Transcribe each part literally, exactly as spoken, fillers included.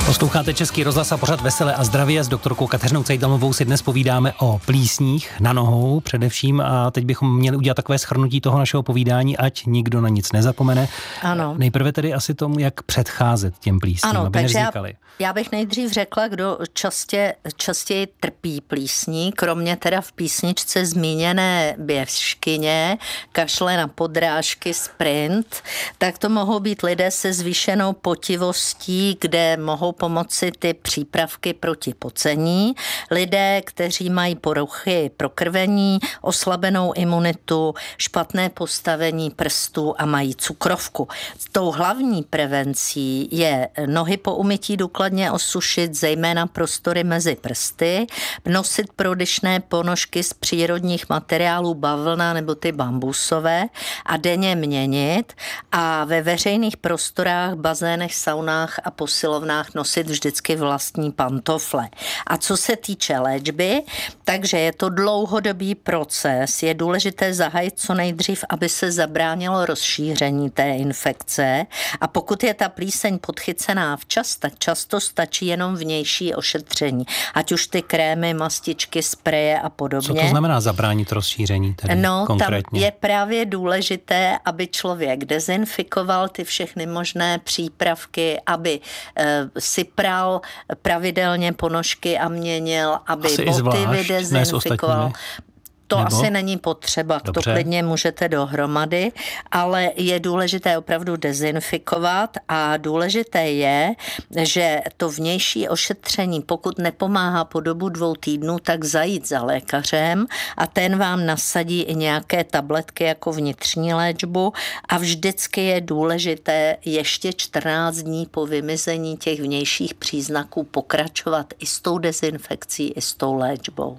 Posloucháte Český rozhlas a pořad Veselé a zdravě. S doktorkou Kateřinou Cajdamovou si dnes povídáme o plísních na nohou především a teď bychom měli udělat takové shrnutí toho našeho povídání, ať nikdo na nic nezapomene. Ano. Nejprve tedy asi tomu, jak předcházet těm plísním, ano, aby takže nevznikaly. Já, já bych nejdřív řekla, kdo častě, častěji trpí plísní, kromě teda v písničce zmíněné běžkyně, kašle na podrážky, sprint, tak to mohou být lidé se zvýšenou potivostí, kde mohou pomoci ty přípravky proti pocení, lidé, kteří mají poruchy prokrvení, oslabenou imunitu, špatné postavení prstů a mají cukrovku. Tou hlavní prevencí je nohy po umytí důkladně osušit, zejména prostory mezi prsty, nosit prodyšné ponožky z přírodních materiálů, bavlna nebo ty bambusové a denně měnit a ve veřejných prostorách, bazénech, saunách a posilovnách nosit vždycky vlastní pantofle. A co se týče léčby, takže je to dlouhodobý proces. Je důležité zahájit co nejdřív, aby se zabránilo rozšíření té infekce. A pokud je ta plíseň podchycená včas, tak často stačí jenom vnější ošetření. Ať už ty krémy, mastičky, spreje a podobně. Co to znamená zabránit rozšíření tedy no, konkrétně? Tam je právě důležité, aby člověk dezinfikoval ty všechny možné přípravky, aby e, si pral pravidelně ponožky a měnil, aby asi boty vydezinfikoval. To Nebo? Asi není potřeba, Dobře. to klidně můžete dohromady, ale je důležité opravdu dezinfikovat a důležité je, že to vnější ošetření, pokud nepomáhá po dobu dvou týdnů, tak zajít za lékařem a ten vám nasadí i nějaké tabletky jako vnitřní léčbu a vždycky je důležité ještě čtrnáct dní po vymizení těch vnějších příznaků pokračovat i s tou dezinfekcí, i s tou léčbou.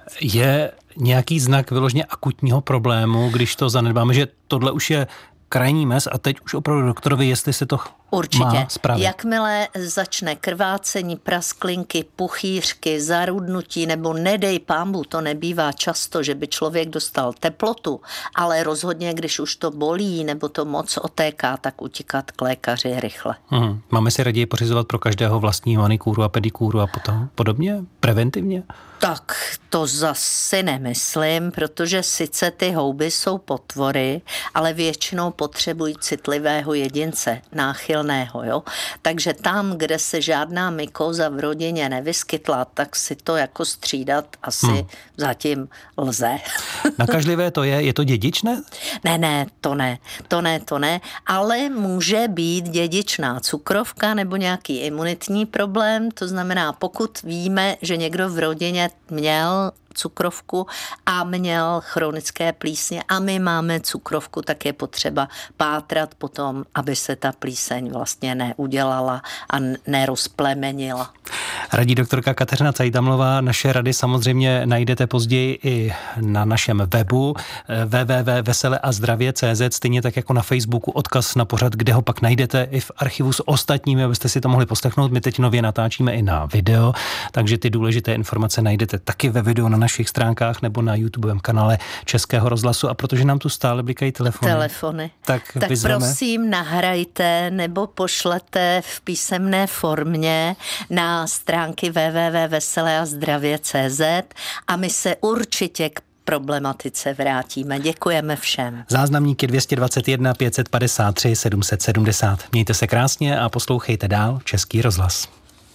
Je nějaký znak vyloženě akutního problému, když to zanedbáme, že tohle už je krajní mez a teď už opravdu doktorovi, jestli se to Určitě. má spravit. Jakmile začne krvácení, prasklinky, puchýřky, zarudnutí nebo nedej pámbu, to nebývá často, že by člověk dostal teplotu, ale rozhodně, když už to bolí nebo to moc otéká, tak utíkat k lékaři rychle. Hmm. Máme si raději pořizovat pro každého vlastní manikúru a pedikúru a potom podobně? Preventivně? Tak to zase nemyslím, protože sice ty houby jsou potvory, ale většinou potřebují citlivého jedince, náchylného. Jo? Takže tam, kde se žádná mykóza v rodině nevyskytla, tak si to jako střídat asi hmm. zatím lze. Nakažlivé to je? Je to dědičné? Ne, ne, to ne. To ne, to ne. Ale může být dědičná cukrovka nebo nějaký imunitní problém. To znamená, pokud víme, že někdo v rodině měl cukrovku a měl chronické plísně a my máme cukrovku, tak je potřeba pátrat potom, aby se ta plíseň vlastně neudělala a nerozplemenila. Radí doktorka Kateřina Cajdamová. Naše rady samozřejmě najdete později i na našem webu w w w tečka vesele a zdravě tečka c z, stejně tak jako na Facebooku odkaz na pořad, kde ho pak najdete i v archivu s ostatními, abyste si to mohli poslechnout. My teď nově natáčíme i na video, takže ty důležité informace najdete taky ve videu na našich stránkách nebo na YouTubovém kanále Českého rozhlasu. A protože nám tu stále blikají telefony, telefony. tak, tak vyzveme. prosím nahrajte nebo pošlete v písemné formě na stránky w w w tečka vesele a zdravě tečka c z a my se určitě k problematice vrátíme. Děkujeme všem. Záznamníky dvě stě dvacet jedna pět set padesát tři sedm set sedmdesát. Mějte se krásně a poslouchejte dál Český rozhlas.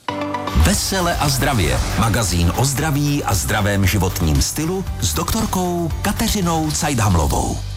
Vesele a zdravě. Magazín o zdraví a zdravém životním stylu s doktorkou Kateřinou Cajdamovou.